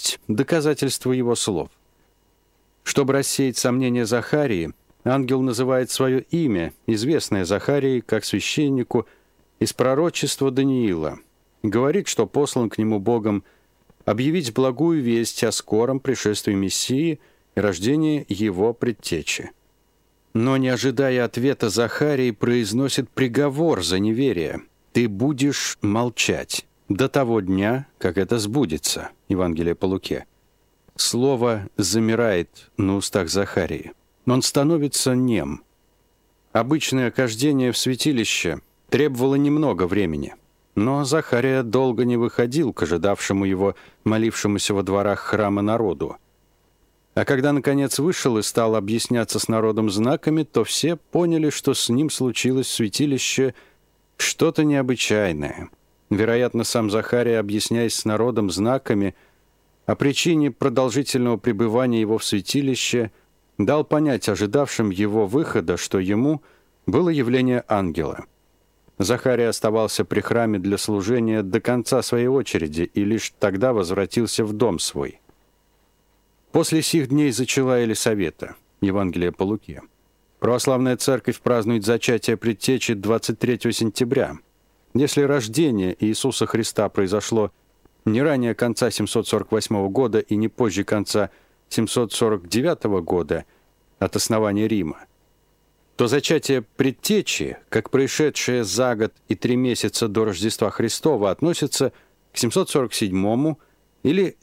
есть доказательство его слов. Чтобы рассеять сомнения Захарии, ангел называет свое имя, известное Захарии как священнику, из пророчества Даниила. Говорит, что послан к нему Богом объявить благую весть о скором пришествии Мессии и рождении его предтечи. Но, не ожидая ответа, Захарий произносит приговор за неверие. «Ты будешь молчать до того дня, как это сбудется». Евангелие по Луке. Слово замирает на устах Захарии. Он становится нем. Обычное хождение в святилище требовало немного времени. Но Захария долго не выходил к ожидавшему его, молившемуся во дворах храма народу. А когда, наконец, вышел и стал объясняться с народом знаками, то все поняли, что с ним случилось в святилище что-то необычайное. Вероятно, сам Захария, объясняясь с народом знаками о причине продолжительного пребывания его в святилище, дал понять ожидавшим его выхода, что ему было явление ангела. Захария оставался при храме для служения до конца своей очереди и лишь тогда возвратился в дом свой. После сих дней зачала Елисавета. Евангелие по Луке. Православная церковь празднует зачатие предтечи 23 сентября. Если рождение Иисуса Христа произошло не ранее конца 748 года и не позже конца 749 года от основания Рима, то зачатие предтечи, как происшедшее за год и 3 месяца до Рождества Христова, относится к 747 или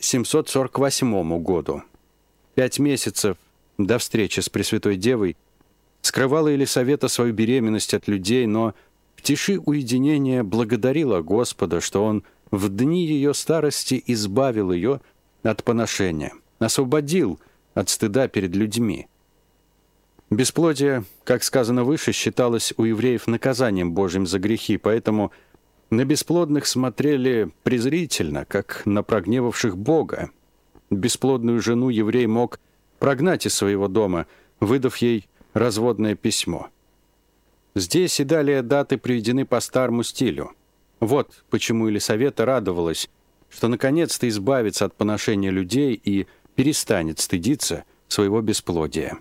748 году. 5 месяцев до встречи с Пресвятой Девой скрывала Елисавета свою беременность от людей, но в тиши уединения благодарила Господа, что Он в дни ее старости избавил ее от поношения, освободил от стыда перед людьми. Бесплодие, как сказано выше, считалось у евреев наказанием Божьим за грехи, поэтому на бесплодных смотрели презрительно, как на прогневавших Бога. Бесплодную жену еврей мог прогнать из своего дома, выдав ей разводное письмо. Здесь и далее даты приведены по старому стилю. Вот почему Елисавета радовалась, что наконец-то избавится от поношения людей и перестанет стыдиться своего бесплодия.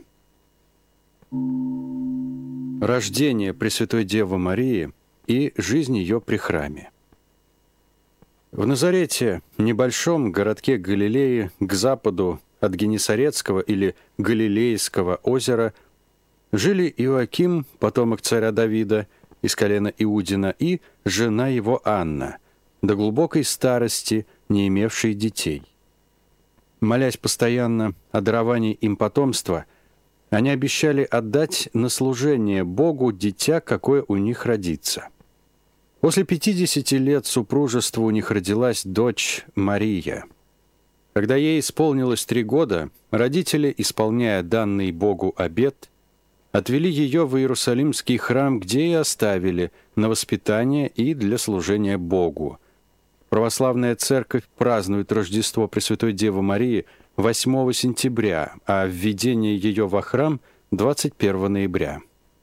Рождение Пресвятой Девы Марии и жизнь ее при храме. В Назарете, небольшом городке Галилеи, к западу от Генесарецкого или Галилейского озера, жили Иоаким, потомок царя Давида, из колена Иудина, и жена его Анна, до глубокой старости, не имевшие детей. Молясь постоянно о даровании им потомства, они обещали отдать на служение Богу дитя, какое у них родится. После 50 лет супружества у них родилась дочь Мария. Когда ей исполнилось 3 года, родители, исполняя данный Богу обет, отвели ее в Иерусалимский храм, где и оставили на воспитание и для служения Богу. Православная церковь празднует Рождество Пресвятой Девы Марии 8 сентября, а введение ее во храм 21 ноября.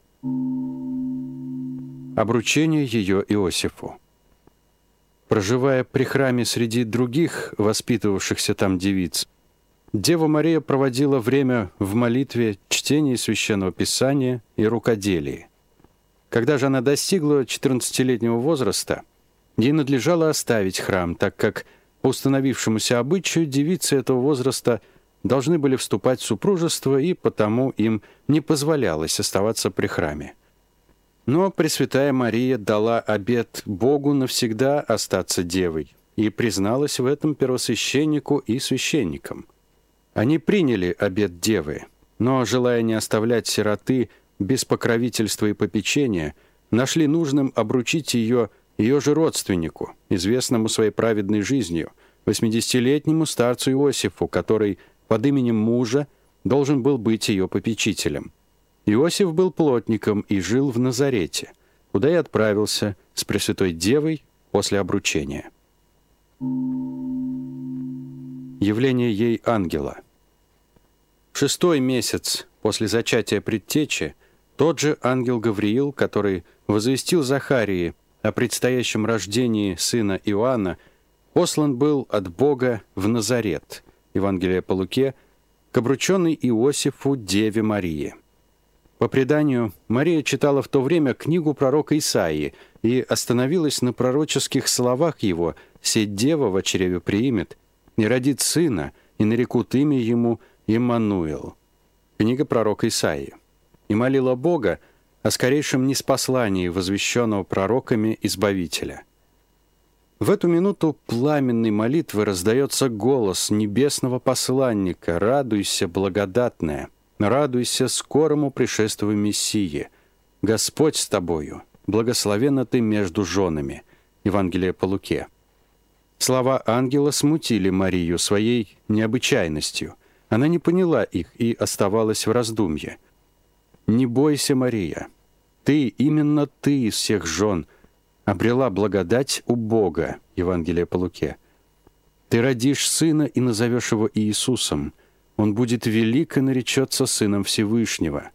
Обручение ее Иосифу. Проживая при храме среди других воспитывавшихся там девиц, Дева Мария проводила время в молитве, чтении Священного Писания и рукоделии. Когда же она достигла 14-летнего возраста, ей надлежало оставить храм, так как по установившемуся обычаю девицы этого возраста должны были вступать в супружество, и потому им не позволялось оставаться при храме. Но Пресвятая Мария дала обет Богу навсегда остаться девой и призналась в этом первосвященнику и священникам. Они приняли обет девы, но, желая не оставлять сироты без покровительства и попечения, нашли нужным обручить ее же родственнику, известному своей праведной жизнью, 80-летнему старцу Иосифу, который под именем мужа должен был быть ее попечителем. Иосиф был плотником и жил в Назарете, куда и отправился с Пресвятой Девой после обручения. Явление ей ангела. В 6-й месяц после зачатия предтечи тот же ангел Гавриил, который возвестил Захарии о предстоящем рождении сына Иоанна, послан был от Бога в Назарет, Евангелие по Луке, к обрученной Иосифу Деве Марии. По преданию, Мария читала в то время книгу пророка Исаии и остановилась на пророческих словах его: «Сеть дева в чреве приимет, и родит сына, и нарекут имя ему Иммануил». Книга пророка Исаии. И молила Бога о скорейшем ниспослании возвещенного пророками Избавителя. В эту минуту пламенной молитвы раздается голос небесного посланника: «Радуйся, благодатная, радуйся скорому пришествию Мессии. Господь с тобою, благословенна ты между женами». Евангелие по Луке. Слова ангела смутили Марию своей необычайностью. Она не поняла их и оставалась в раздумье. «Не бойся, Мария, именно ты из всех жен обрела благодать у Бога». Евангелие по Луке. «Ты родишь сына и назовешь его Иисусом. Он будет велик и наречется Сыном Всевышнего».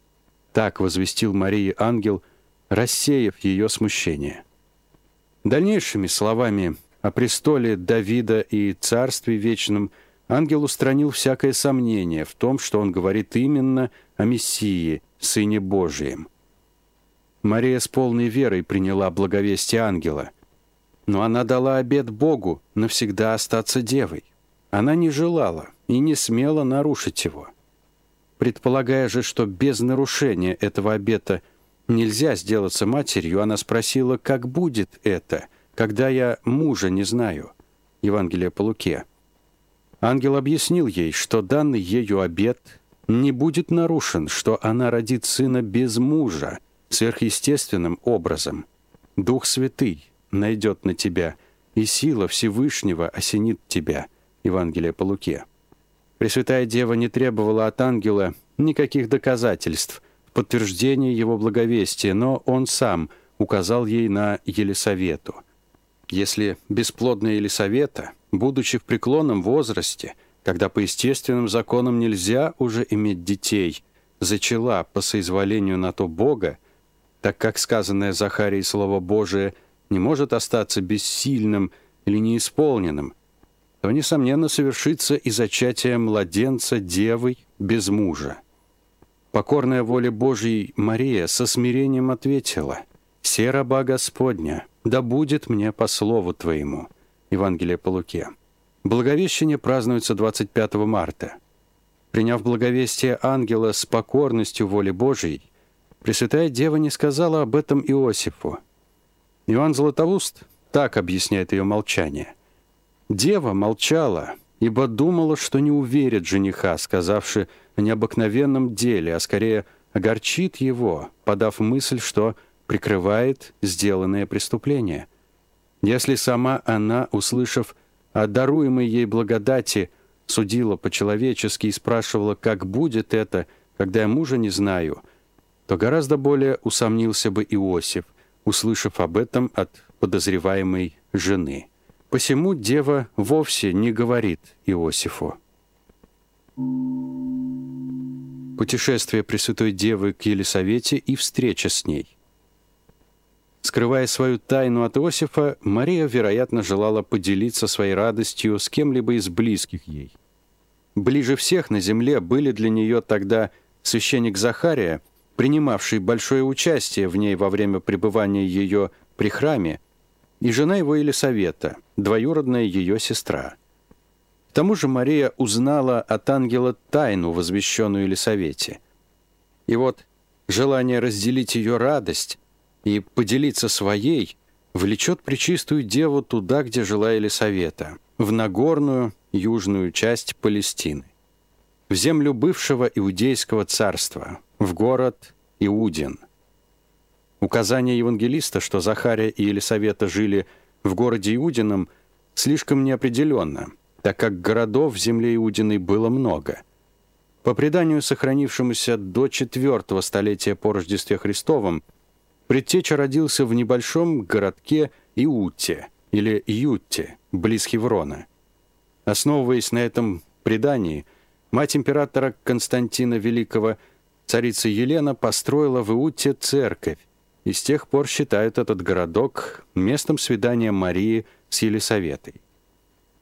Так возвестил Марии ангел, рассеяв ее смущение. Дальнейшими словами о престоле Давида и царстве вечном ангел устранил всякое сомнение в том, что он говорит именно о Мессии, Сыне Божием. Мария с полной верой приняла благовестие ангела, но она дала обет Богу навсегда остаться девой. Она не желала и не смела нарушить его. Предполагая же, что без нарушения этого обета нельзя сделаться матерью, она спросила: «Как будет это, когда я мужа не знаю?» Евангелие по Луке. Ангел объяснил ей, что данный ею обет не будет нарушен, что она родит сына без мужа, сверхъестественным образом. Дух Святый найдет на тебя, и сила Всевышнего осенит тебя. Евангелие по Луке. Пресвятая Дева не требовала от ангела никаких доказательств в подтверждении его благовестия, но он сам указал ей на Елисавету. Если бесплодная Елисавета, будучи в преклонном возрасте, когда по естественным законам нельзя уже иметь детей, зачала по соизволению на то Бога, так как сказанное Захарией Слово Божие не может остаться бессильным или неисполненным, то, несомненно, совершится и зачатие младенца девой без мужа. Покорная воле Божьей Мария со смирением ответила: «Се раба Господня, да будет мне по слову Твоему». Евангелие по Луке. Благовещение празднуется 25 марта. Приняв благовестие ангела с покорностью воли Божией, Пресвятая Дева не сказала об этом Иосифу. Иоанн Златоуст так объясняет ее молчание. «Дева молчала, ибо думала, что не уверит жениха, сказавши о необыкновенном деле, а скорее огорчит его, подав мысль, что прикрывает сделанное преступление. Если сама она, услышав о даруемой ей благодати, судила по-человечески и спрашивала, как будет это, когда я мужа не знаю, то гораздо более усомнился бы Иосиф, услышав об этом от подозреваемой жены. Посему Дева вовсе не говорит Иосифу. Путешествие Пресвятой Девы к Елисавете и встреча с ней. Скрывая свою тайну от Иосифа, Мария, вероятно, желала поделиться своей радостью с кем-либо из близких ей. Ближе всех на земле были для нее тогда священник Захария, принимавший большое участие в ней во время пребывания ее при храме, и жена его Елисавета, двоюродная ее сестра. К тому же Мария узнала от ангела тайну, возвещенную Елисавете. И вот желание разделить ее радость и поделиться своей влечет Пречистую Деву туда, где жила Елисавета, в Нагорную, южную часть Палестины, в землю бывшего Иудейского царства, в город Иудин. Указание евангелиста, что Захария и Елисавета жили в городе Иудином, слишком неопределенно, так как городов в земле Иудиной было много. По преданию, сохранившемуся до IV столетия по Рождестве Христовом, предтеча родился в небольшом городке Иутте или Ютте, близ Хеврона. Основываясь на этом предании, мать императора Константина Великого, царица Елена, построила в Иутте церковь, и с тех пор считают этот городок местом свидания Марии с Елисаветой.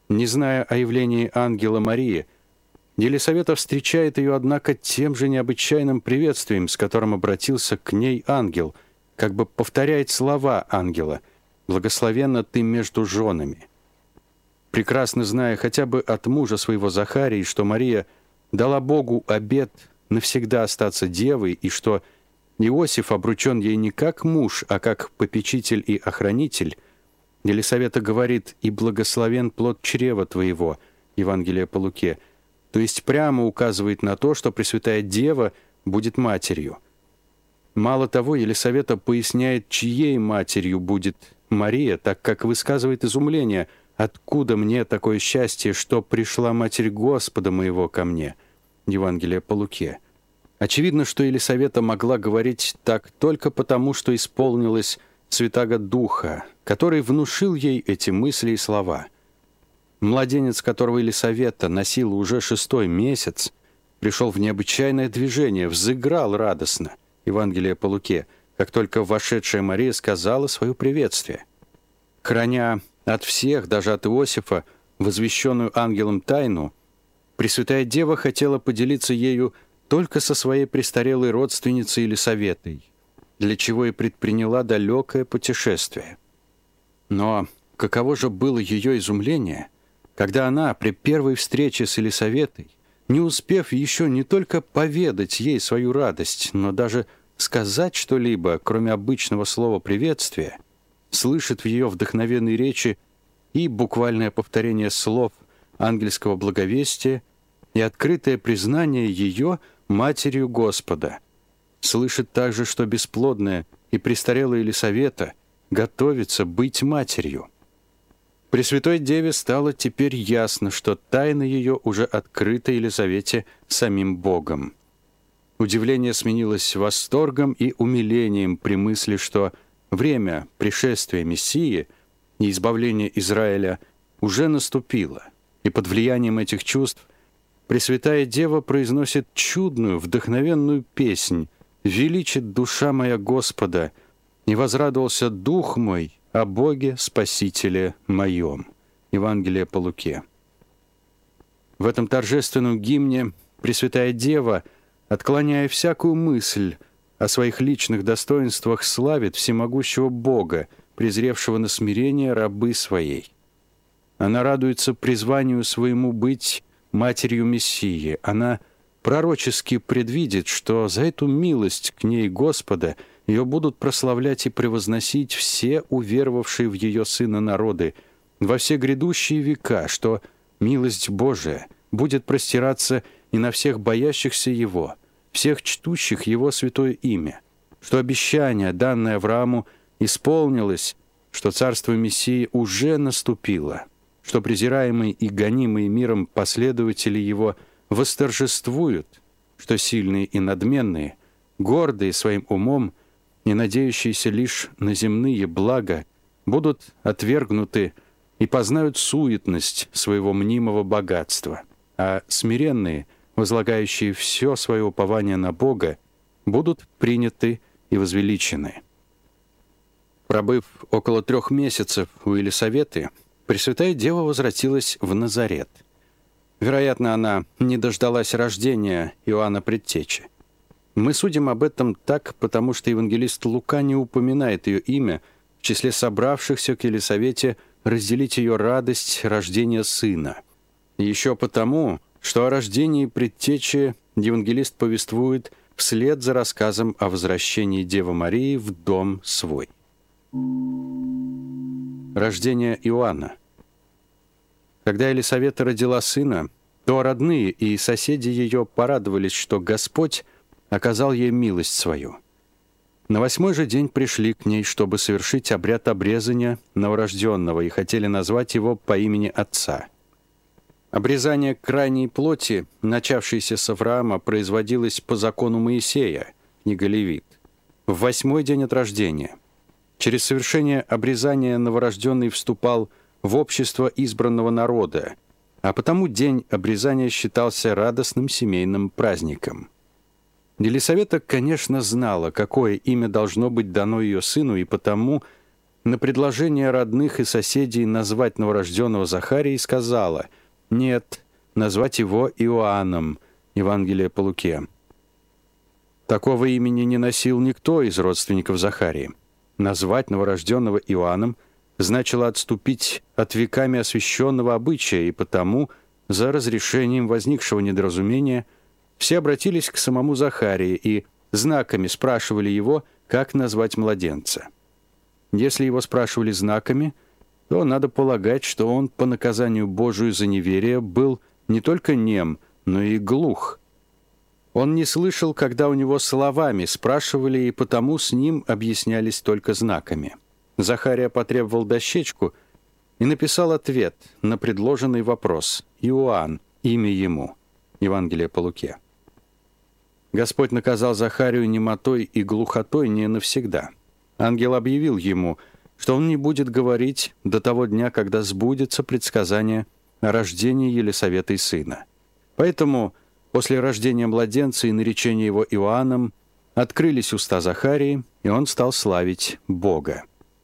Не зная о явлении ангела Марии, Елисавета встречает ее, однако, тем же необычайным приветствием, с которым обратился к ней ангел, как бы повторяет слова ангела: «Благословенна ты между женами». Прекрасно зная хотя бы от мужа своего Захарии, что Мария дала Богу обет навсегда остаться девой, и что Иосиф обручен ей не как муж, а как попечитель и охранитель, Елисавета говорит: «И благословен плод чрева твоего» Евангелие по Луке, то есть прямо указывает на то, что Пресвятая Дева будет матерью. Мало того, Елисавета поясняет, чьей матерью будет Мария, так как высказывает изумление: «Откуда мне такое счастье, что пришла Матерь Господа моего ко мне?» Евангелие по Луке. Очевидно, что Елисавета могла говорить так только потому, что исполнилась Святаго Духа, который внушил ей эти мысли и слова. Младенец, которого Елисавета носила уже 6-й месяц, пришел в необычайное движение, взыграл радостно, Евангелие по Луке, как только вошедшая Мария сказала свое приветствие. Храня от всех, даже от Иосифа, возвещенную ангелом тайну, Пресвятая Дева хотела поделиться ею только со своей престарелой родственницей Елисаветой, для чего и предприняла далекое путешествие. Но каково же было ее изумление, когда она при первой встрече с Елисаветой, не успев еще не только поведать ей свою радость, но даже сказать что-либо, кроме обычного слова приветствия, слышит в ее вдохновенной речи и буквальное повторение слов ангельского благовестия и открытое признание ее матерью Господа. Слышит также, что бесплодная и престарелая Елисавета готовится быть матерью. Пресвятой Деве стало теперь ясно, что тайна ее уже открыта Елизавете самим Богом. Удивление сменилось восторгом и умилением при мысли, что время пришествия Мессии и избавления Израиля уже наступило, и под влиянием этих чувств Пресвятая Дева произносит чудную, вдохновенную песнь: «Величит душа моя Господа, и возрадовался дух мой о Боге Спасителе моем». Евангелие по Луке. В этом торжественном гимне Пресвятая Дева, отклоняя всякую мысль о своих личных достоинствах, славит всемогущего Бога, презревшего на смирение рабы своей. Она радуется призванию своему быть матерью Мессии. Она пророчески предвидит, что за эту милость к ней Господа ее будут прославлять и превозносить все уверовавшие в ее Сына народы во все грядущие века, что милость Божия будет простираться и на всех боящихся Его, всех чтущих Его святое имя, что обещание, данное Аврааму, исполнилось, что царство Мессии уже наступило, что презираемые и гонимые миром последователи Его восторжествуют, что сильные и надменные, гордые своим умом и надеющиеся лишь на земные блага, будут отвергнуты и познают суетность своего мнимого богатства, а смиренные, возлагающие все свое упование на Бога, будут приняты и возвеличены. Пробыв около 3 месяцев у Елисаветы, Пресвятая Дева возвратилась в Назарет. Вероятно, она не дождалась рождения Иоанна Предтечи. Мы судим об этом так, потому что евангелист Лука не упоминает ее имя в числе собравшихся к Елисавете разделить ее радость рождения сына. И еще потому, что о рождении Предтечи евангелист повествует вслед за рассказом о возвращении Девы Марии в дом свой. Рождение Иоанна. Когда Елисавета родила сына, то родные и соседи ее порадовались, что Господь оказал ей милость свою. На 8-й же день пришли к ней, чтобы совершить обряд обрезания новорожденного, и хотели назвать его по имени отца. Обрезание крайней плоти, начавшееся с Авраама, производилось по закону Моисея, книга Левит, в 8-й день от рождения. Через совершение обрезания новорожденный вступал в общество избранного народа, а потому день обрезания считался радостным семейным праздником. Елисавета, конечно, знала, какое имя должно быть дано ее сыну, и потому на предложение родных и соседей назвать новорожденного Захарии сказала: «Нет, назвать его Иоанном». Евангелие по Луке. Такого имени не носил никто из родственников Захарии. Назвать новорожденного Иоанном значило отступить от веками освященного обычая, и потому, за разрешением возникшего недоразумения, все обратились к самому Захарии и знаками спрашивали его, как назвать младенца. Если его спрашивали знаками, то надо полагать, что он по наказанию Божию за неверие был не только нем, но и глух. Он не слышал, когда у него словами спрашивали, и потому с ним объяснялись только знаками. Захария потребовал дощечку и написал ответ на предложенный вопрос: «Иоанн, имя ему». Евангелие по Луке. Господь наказал Захарию немотой и глухотой не навсегда. Ангел объявил ему, что он не будет говорить до того дня, когда сбудется предсказание о рождении Елисаветы сына. Поэтому после рождения младенца и наречения его Иоанном открылись уста Захарии, и он стал славить Бога.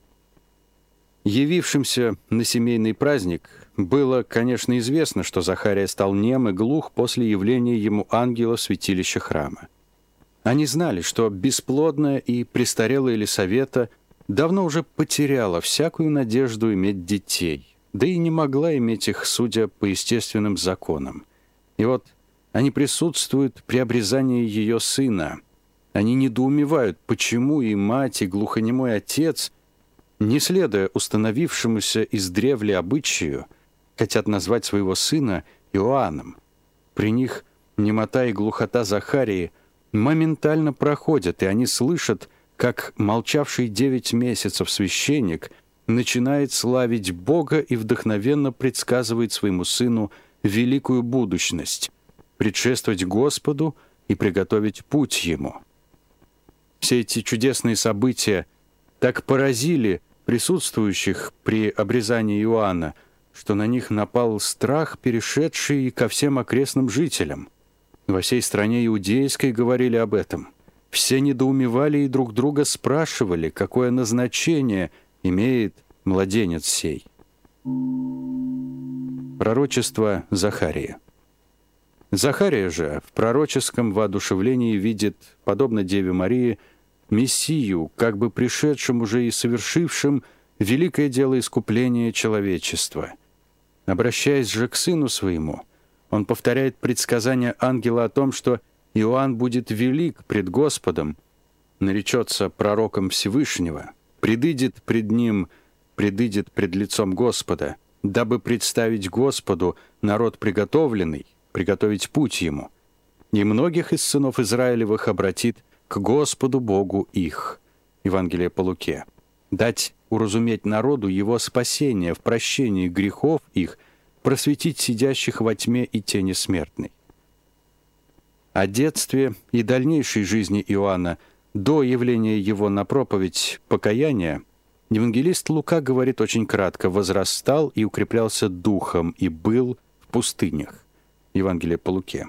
Явившимся на семейный праздник было, конечно, известно, что Захария стал нем и глух после явления ему ангела в святилище храма. Они знали, что бесплодная и престарелая Елисавета давно уже потеряла всякую надежду иметь детей, да и не могла иметь их, судя по естественным законам. И вот они присутствуют при обрезании ее сына. Они недоумевают, почему и мать, и глухонемой отец, не следуя установившемуся издревле обычаю, хотят назвать своего сына Иоанном. При них немота и глухота Захарии моментально проходят, и они слышат, как молчавший 9 месяцев священник начинает славить Бога и вдохновенно предсказывает своему сыну великую будущность, предшествовать Господу и приготовить путь Ему. Все эти чудесные события так поразили присутствующих при обрезании Иоанна, что на них напал страх, перешедший ко всем окрестным жителям. Во всей стране иудейской говорили об этом. Все недоумевали и друг друга спрашивали, какое назначение имеет младенец сей. Пророчество Захарии. Захария же в пророческом воодушевлении видит, подобно Деве Марии, Мессию, как бы пришедшим уже и совершившим великое дело искупления человечества. Обращаясь же к сыну своему, он повторяет предсказание ангела о том, что Иоанн будет велик пред Господом, наречется пророком Всевышнего, предыдет пред ним, предыдет пред лицом Господа, дабы представить Господу народ приготовленный, приготовить путь ему, и многих из сынов Израилевых обратит к Господу Богу их. Евангелие по Луке. Дать уразуметь народу его спасение в прощении грехов их, просветить сидящих во тьме и тени смертной. О детстве и дальнейшей жизни Иоанна до явления его на проповедь покаяния евангелист Лука говорит очень кратко: «Возрастал и укреплялся духом, и был в пустынях». Евангелие по Луке.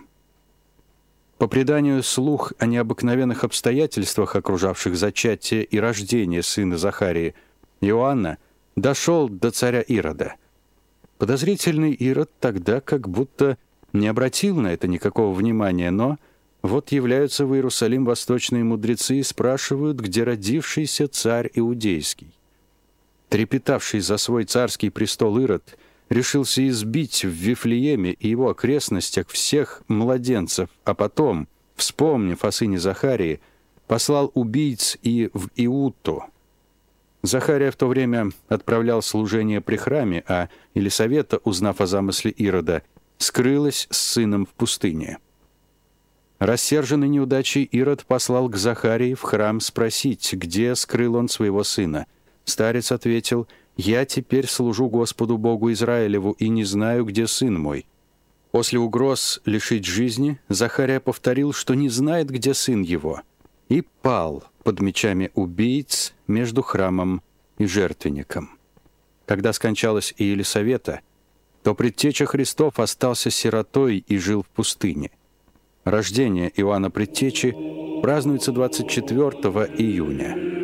По преданию, слух о необыкновенных обстоятельствах, окружавших зачатие и рождение сына Захарии, Иоанна, дошел до царя Ирода. Подозрительный Ирод тогда как будто не обратил на это никакого внимания, но вот являются в Иерусалим восточные мудрецы и спрашивают, где родившийся царь иудейский. Трепетавший за свой царский престол Ирод решился избить в Вифлееме и его окрестностях всех младенцев, а потом, вспомнив о сыне Захарии, послал убийц и в Иутту. Захария в то время отправлял служение при храме, а Елисавета, узнав о замысле Ирода, скрылась с сыном в пустыне. Рассерженный неудачей Ирод послал к Захарии в храм спросить, где скрыл он своего сына. Старец ответил: «Я теперь служу Господу Богу Израилеву и не знаю, где сын мой». После угроз лишить жизни Захария повторил, что не знает, где сын его, и пал под мечами убийц между храмом и жертвенником. Когда скончалась и Елисавета, то предтеча Христов остался сиротой и жил в пустыне. Рождение Иоанна Предтечи празднуется 24 июня.